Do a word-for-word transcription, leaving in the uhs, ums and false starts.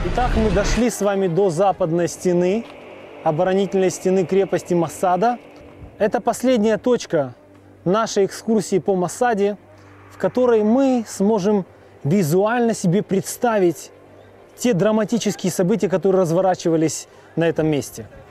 Итак, мы дошли с вами до западной стены, оборонительной стены крепости Масада. Это последняя точка нашей экскурсии по Масаде, в которой мы сможем визуально себе представить те драматические события, которые разворачивались на этом месте.